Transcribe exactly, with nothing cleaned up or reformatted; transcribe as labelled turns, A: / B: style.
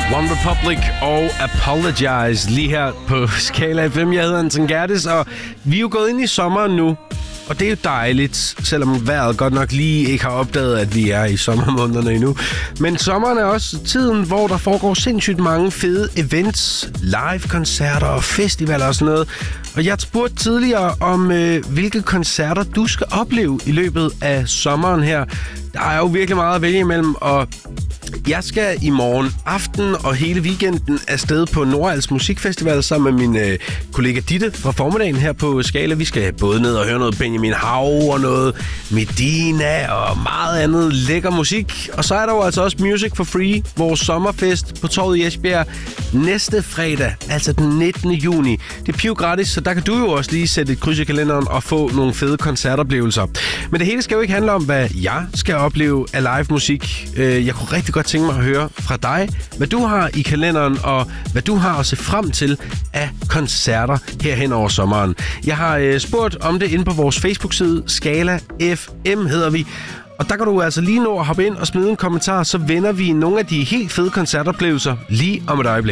A: One Republic og Apologize lige her på Skala F M. Jeg hedder Anton Gerdes, og vi er jo gået ind i sommeren nu. Og det er jo dejligt, selvom vejret godt nok lige ikke har opdaget, at vi er i sommermånederne endnu. Men sommeren er også tiden, hvor der foregår sindssygt mange fede events, live-koncerter og festivaler og sådan noget. Og jeg spurgte tidligere om, øh, hvilke koncerter du skal opleve i løbet af sommeren her. Der er jo virkelig meget at vælge imellem, og jeg skal i morgen aften og hele weekenden afsted på Nordals Musikfestival sammen med min øh, kollega Ditte fra formiddagen her på Skala. Vi skal både ned og høre noget Benjamin Hav og noget Medina og meget andet lækker musik. Og så er der jo altså også Music for Free, vores sommerfest på Torvet i Esbjerg næste fredag, altså den nittende juni. Det er piv gratis, så der kan du jo også lige sætte et kryds i kalenderen og få nogle fede koncertoplevelser. Men det hele skal jo ikke handle om, hvad jeg skal opleve af live musik. Jeg kunne rigtig godt tænke mig at høre fra dig, hvad du har i kalenderen, og hvad du har at se frem til af koncerter her hen over sommeren. Jeg har øh, spurgt om det inde på vores Facebook-side, Skala F M hedder vi. Og der kan du altså lige nå at hoppe ind og smide en kommentar, så vender vi nogle af de helt fede koncertoplevelser lige om et øjeblik.